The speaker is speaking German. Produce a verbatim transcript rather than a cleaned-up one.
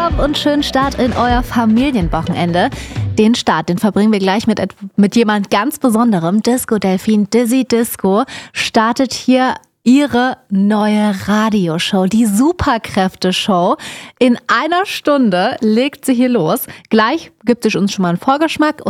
willkommen und schönen Start in euer Familienwochenende. Den Start, den verbringen wir gleich mit, mit jemand ganz Besonderem. Disco Delfin, Dizzy Disco, startet hier ihre neue Radioshow, die Superkräfte-Show. In einer Stunde legt sie hier los. Gleich gibt es uns schon mal einen Vorgeschmack.